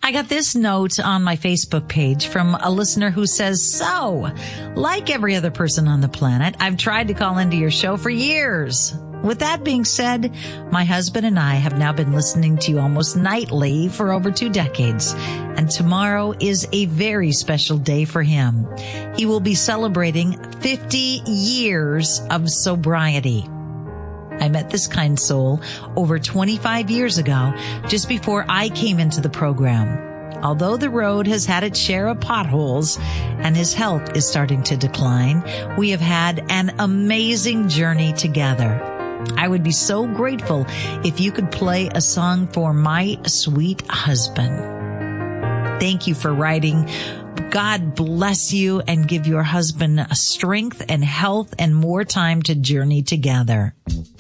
I got this note on my Facebook page from a listener who says, so, like every other person on the planet, I've tried to call into your show for years. With that being said, my husband and I have now been listening to you almost nightly for over 2 decades, and tomorrow is a very special day for him. He will be celebrating 50 years of sobriety. I met this kind soul over 25 years ago, just before I came into the program. Although the road has had its share of potholes and his health is starting to decline, we have had an amazing journey together. I would be so grateful if you could play a song for my sweet husband. Thank you for writing. God bless you and give your husband strength and health and more time to journey together.